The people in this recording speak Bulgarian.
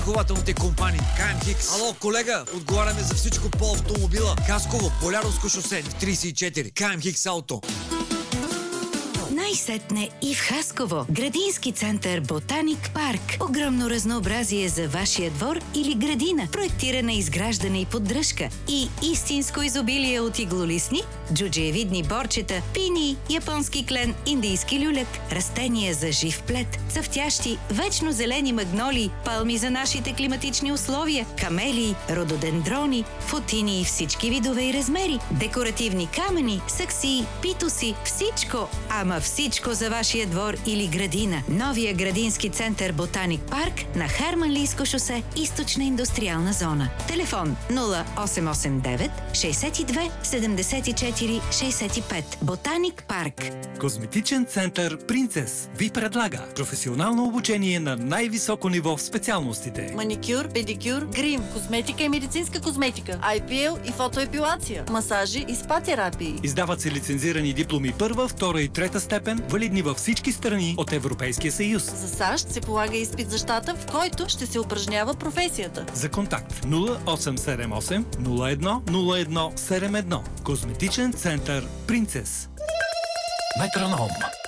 Хубавателните компании. КМ Хикс. Ало, колега, отговаряме за всичко по автомобила. Касково, Болярско шосе, 34. КМ Хикс Ауто. Най-сетне и в Хасково. Градински център Ботаник парк. Огромно разнообразие за вашия двор или градина. Проектиране, изграждане и поддръжка. И истинско изобилие от иглолистни, джуджиевидни борчета, пини, японски клен, индийски люлек, растения за жив плет, цъфтящи, вечно зелени магнолии, палми за нашите климатични условия, камелии, рододендрони, футини и всички видове и размери, декоративни камъни, саксии, питоси, всичко, ама всичко за вашия двор или градина. Новия градински център Ботаник парк на Харманлийско шосе, източна индустриална зона. Телефон 0889 62 74 65. Ботаник парк. Козметичен център Принцес ви предлага професионално обучение на най-високо ниво в специалностите. Маникюр, педикюр, грим, козметика и медицинска козметика, IPL и фотоепилация, масажи и спа терапии. Издават се лицензирани дипломи първа, втора и трета степен, валидни във всички страни от Европейския съюз. За САЩ се полага изпит за щата, в който ще се упражнява професията. За контакт 0878 01 01 71. Козметичен център Принцес. Метроном.